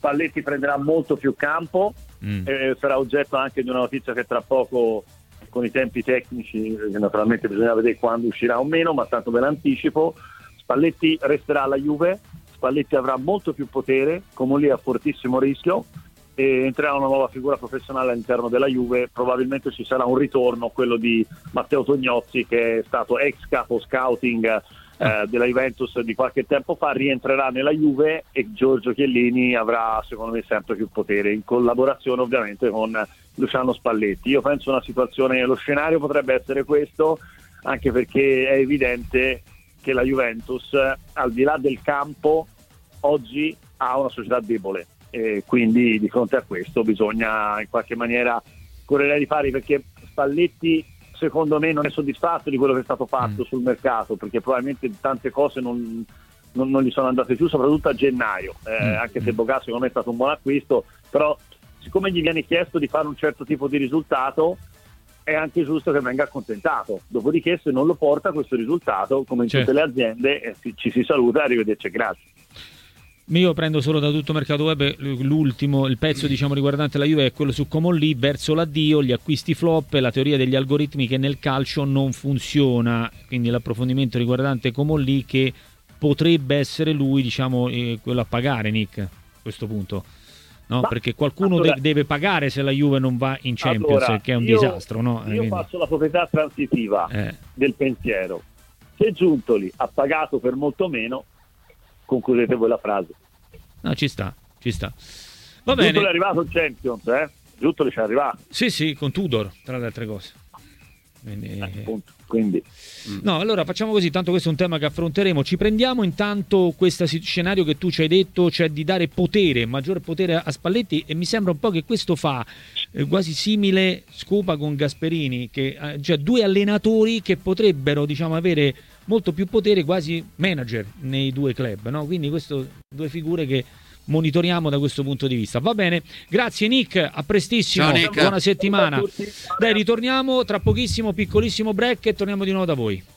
Spalletti prenderà molto più campo, sarà oggetto anche di una notizia che tra poco, con i tempi tecnici, naturalmente bisogna vedere quando uscirà o meno, ma tanto ve l'anticipo, Spalletti resterà alla Juve, Spalletti avrà molto più potere, Comolli a fortissimo rischio, e entrerà una nuova figura professionale all'interno della Juve. Probabilmente ci sarà un ritorno, quello di Matteo Tognozzi, che è stato ex capo scouting della Juventus di qualche tempo fa, rientrerà nella Juve, e Giorgio Chiellini avrà secondo me sempre più potere, in collaborazione ovviamente con Luciano Spalletti. Io penso una situazione, lo scenario potrebbe essere questo, anche perché è evidente che la Juventus, al di là del campo, oggi ha una società debole, e quindi di fronte a questo bisogna in qualche maniera correre ai ripari, perché Spalletti secondo me non è soddisfatto di quello che è stato fatto sul mercato, perché probabilmente tante cose non gli sono andate giù, soprattutto a gennaio, anche se Boga secondo me è stato un buon acquisto, però siccome gli viene chiesto di fare un certo tipo di risultato è anche giusto che venga accontentato. Dopodiché, se non lo porta questo risultato, come in tutte le aziende, ci si saluta, arrivederci, grazie. Io prendo solo da Tutto Mercato Web l'ultimo, il pezzo diciamo riguardante la Juve è quello su Comolli, verso l'addio, gli acquisti flop, la teoria degli algoritmi che nel calcio non funziona, quindi l'approfondimento riguardante Comolli, che potrebbe essere lui, diciamo, quello a pagare, Nick, a questo punto. No, perché qualcuno deve pagare se la Juve non va in Champions, che è un disastro, no? Io faccio la proprietà transitiva del pensiero. Se Giuntoli ha pagato per molto meno, concludete voi la frase. No, ci sta. Va bene. Giuntoli è arrivato in Champions, Giuntoli ci è arrivato. Sì, con Tudor, tra le altre cose. Quindi. No, allora facciamo così, tanto questo è un tema che affronteremo, ci prendiamo intanto questo scenario che tu ci hai detto, cioè di dare potere, maggior potere a Spalletti, e mi sembra un po' che questo fa quasi simile Scopa con Gasperini, che cioè due allenatori che potrebbero, diciamo, avere molto più potere, quasi manager nei due club, no? Quindi questo, due figure che monitoriamo da questo punto di vista. Va bene, grazie Nick, a prestissimo. Ciao, Nick. Buona settimana. Dai, ritorniamo tra pochissimo, piccolissimo break, e torniamo di nuovo da voi.